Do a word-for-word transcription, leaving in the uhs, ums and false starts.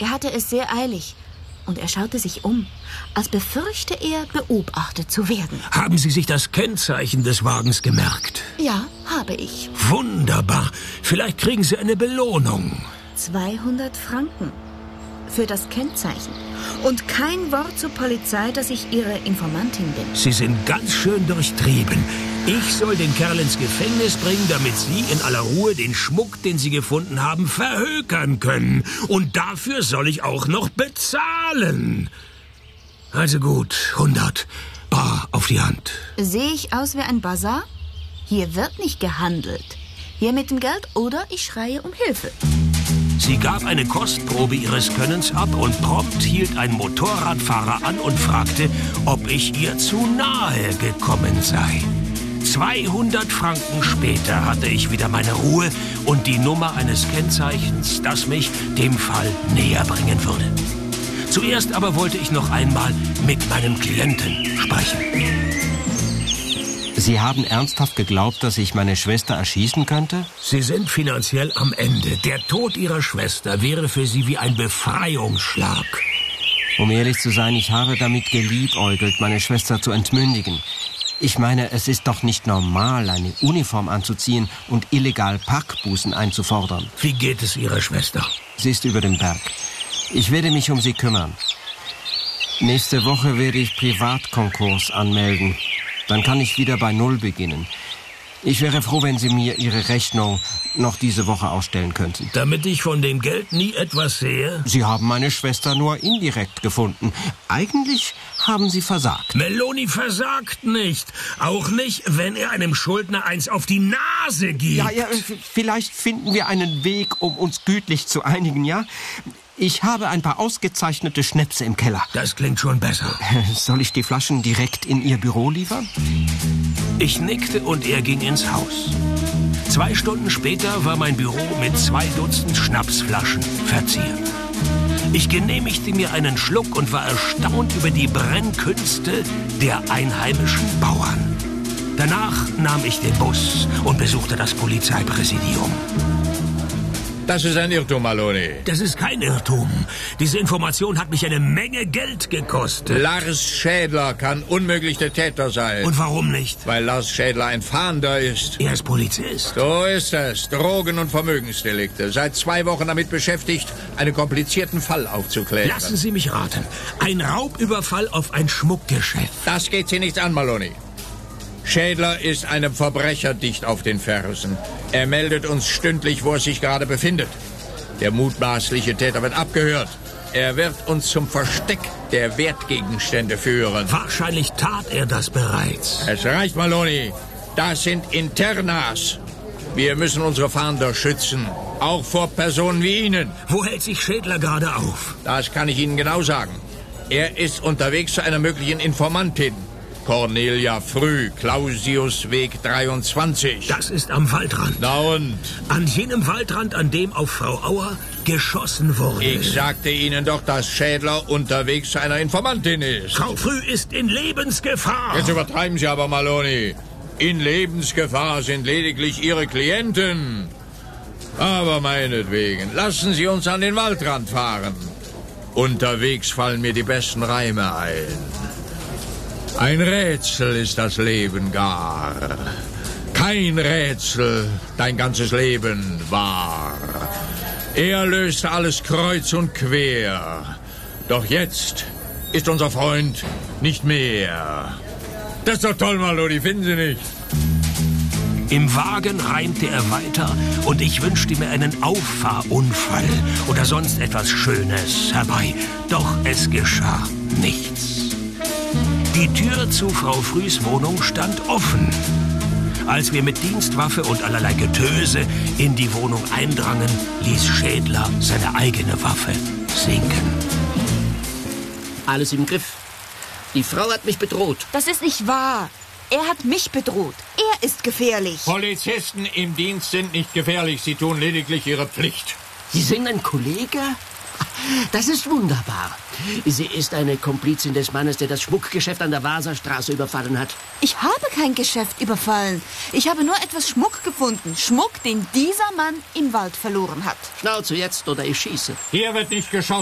Er hatte es sehr eilig. Und er schaute sich um, als befürchte er, beobachtet zu werden. Haben Sie sich das Kennzeichen des Wagens gemerkt? Ja, habe ich. Wunderbar. Vielleicht kriegen Sie eine Belohnung. zweihundert Franken. Für das Kennzeichen. Und kein Wort zur Polizei, dass ich Ihre Informantin bin. Sie sind ganz schön durchtrieben. Ich soll den Kerl ins Gefängnis bringen, damit Sie in aller Ruhe den Schmuck, den Sie gefunden haben, verhökern können. Und dafür soll ich auch noch bezahlen. Also gut, hundert. Bar auf die Hand. Sehe ich aus wie ein Bazar? Hier wird nicht gehandelt. Hier mit dem Geld oder ich schreie um Hilfe. Sie gab eine Kostprobe ihres Könnens ab und prompt hielt ein Motorradfahrer an und fragte, ob ich ihr zu nahe gekommen sei. zweihundert Franken später hatte ich wieder meine Ruhe und die Nummer eines Kennzeichens, das mich dem Fall näher bringen würde. Zuerst aber wollte ich noch einmal mit meinem Klienten sprechen. Sie haben ernsthaft geglaubt, dass ich meine Schwester erschießen könnte? Sie sind finanziell am Ende. Der Tod Ihrer Schwester wäre für Sie wie ein Befreiungsschlag. Um ehrlich zu sein, ich habe damit geliebäugelt, meine Schwester zu entmündigen. Ich meine, es ist doch nicht normal, eine Uniform anzuziehen und illegal Parkbußen einzufordern. Wie geht es Ihrer Schwester? Sie ist über dem Berg. Ich werde mich um sie kümmern. Nächste Woche werde ich Privatkonkurs anmelden. Dann kann ich wieder bei Null beginnen. Ich wäre froh, wenn Sie mir Ihre Rechnung noch diese Woche ausstellen könnten. Damit ich von dem Geld nie etwas sehe? Sie haben meine Schwester nur indirekt gefunden. Eigentlich haben Sie versagt. Meloni versagt nicht. Auch nicht, wenn er einem Schuldner eins auf die Nase gibt. Ja, ja, vielleicht finden wir einen Weg, um uns gütlich zu einigen, ja? Ich habe ein paar ausgezeichnete Schnäpse im Keller. Das klingt schon besser. Soll ich die Flaschen direkt in Ihr Büro liefern? Ich nickte und er ging ins Haus. Zwei Stunden später war mein Büro mit zwei Dutzend Schnapsflaschen verziert. Ich genehmigte mir einen Schluck und war erstaunt über die Brennkünste der einheimischen Bauern. Danach nahm ich den Bus und besuchte das Polizeipräsidium. Das ist ein Irrtum, Maloney. Das ist kein Irrtum. Diese Information hat mich eine Menge Geld gekostet. Lars Schädler kann unmöglich der Täter sein. Und warum nicht? Weil Lars Schädler ein Fahnder ist. Er ist Polizist. So ist es. Drogen- und Vermögensdelikte. Seit zwei Wochen damit beschäftigt, einen komplizierten Fall aufzuklären. Lassen Sie mich raten. Ein Raubüberfall auf ein Schmuckgeschäft. Das geht Sie nichts an, Maloney. Schädler ist einem Verbrecher dicht auf den Fersen. Er meldet uns stündlich, wo er sich gerade befindet. Der mutmaßliche Täter wird abgehört. Er wird uns zum Versteck der Wertgegenstände führen. Wahrscheinlich tat er das bereits. Es reicht, Maloney. Das sind Internas. Wir müssen unsere Fahnder schützen. Auch vor Personen wie Ihnen. Wo hält sich Schädler gerade auf? Das kann ich Ihnen genau sagen. Er ist unterwegs zu einer möglichen Informantin. Cornelia Früh, Clausiusweg dreiundzwanzig. Das ist am Waldrand. Na und? An jenem Waldrand, an dem auf Frau Auer geschossen wurde. Ich sagte Ihnen doch, dass Schädler unterwegs zu einer Informantin ist. Frau Früh ist in Lebensgefahr. Jetzt übertreiben Sie aber, Maloney. In Lebensgefahr sind lediglich Ihre Klienten. Aber meinetwegen, lassen Sie uns an den Waldrand fahren. Unterwegs fallen mir die besten Reime ein. Ein Rätsel ist das Leben gar. Kein Rätsel dein ganzes Leben war. Er löste alles kreuz und quer. Doch jetzt ist unser Freund nicht mehr. Das ist doch toll, Maloney, finden Sie nicht? Im Wagen reimte er weiter und ich wünschte mir einen Auffahrunfall oder sonst etwas Schönes herbei. Doch es geschah nichts. Die Tür zu Frau Frühs Wohnung stand offen. Als wir mit Dienstwaffe und allerlei Getöse in die Wohnung eindrangen, ließ Schädler seine eigene Waffe sinken. Alles im Griff. Die Frau hat mich bedroht. Das ist nicht wahr. Er hat mich bedroht. Er ist gefährlich. Polizisten im Dienst sind nicht gefährlich. Sie tun lediglich ihre Pflicht. Sie sind ein Kollege? Das ist wunderbar. Sie ist eine Komplizin des Mannes, der das Schmuckgeschäft an der Waserstraße überfallen hat. Ich habe kein Geschäft überfallen. Ich habe nur etwas Schmuck gefunden. Schmuck, den dieser Mann im Wald verloren hat. Schnauze jetzt oder ich schieße. Hier wird nicht geschossen.